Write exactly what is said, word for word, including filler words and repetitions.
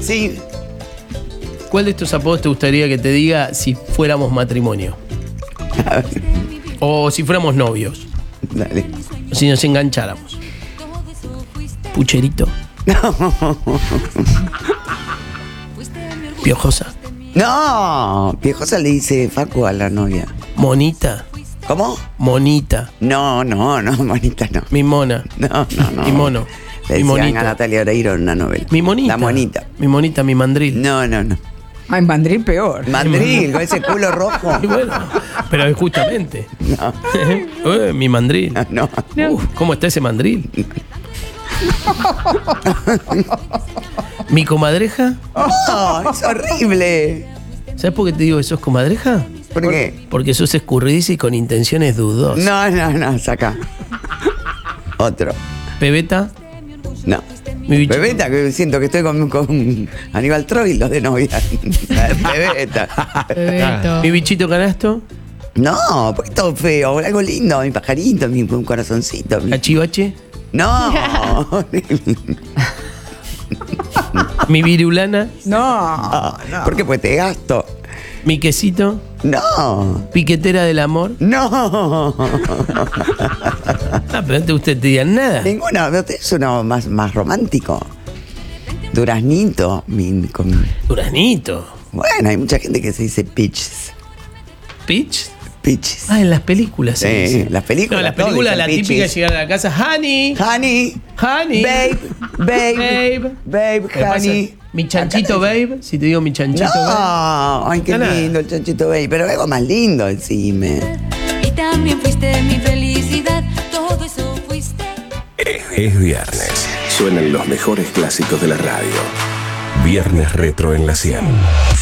Sí. ¿Cuál de estos apodos te gustaría que te diga si fuéramos matrimonio? A ver, O si fuéramos novios. dale. O si nos engancháramos. Pucherito. Piojosa. No, Piojosa le dice Facu a la novia. Monita. ¿Cómo? Monita. No, no, no, monita no. Mi mona. No, no, no. Mi mono. Le Mi decían monito. a Natalia Oreiro en una novela. Mi monita. La monita. Mi monita, mi mandril. No, no, no. Ay, mandril peor. Mandril, con ese culo rojo. Y bueno, pero es justamente. No, Eh, mi mandril. no. Uf, ¿cómo está ese mandril? Mi comadreja. Oh, es horrible. ¿Sabes por qué te digo que sos comadreja? ¿Por qué? Porque sos escurridiza y con intenciones dudosas. No, no, no, saca. Otro. Pebeta. No. Mi bichito. Bebeta, que siento que estoy con, con Aníbal Troilo de novia. Bebeta. Bebeto. Mi bichito canasto. No, porque todo feo. Algo lindo, mi pajarito, mi un corazoncito. mi- Cachivache. No. Mi virulana. No. ¿Por qué? Pues te gasto. Mi quesito. No. Piquetera del amor. No. Ah, pero no te gusta que te digan nada. Ninguna. Es uno más, más romántico. Duraznito. mi- con- Duraznito. Bueno, hay mucha gente que se dice pitches. Pitch. Pitches. Ah, en las películas. se Sí, dice. las películas, No, las todos películas, dicen la pitches. típica es llegar a la casa. Honey. Honey. Honey. Babe. Babe. Babe. Babe, ¿Qué pasa? honey. Mi chanchito Acá- babe. Si te digo mi chanchito babe. No, ay, qué Nada. lindo el chanchito baby, pero algo más lindo, decime. Y también fuiste mi felicidad, todo eso fuiste. Es viernes. Suenan los mejores clásicos de la radio. Viernes Retro en la cien.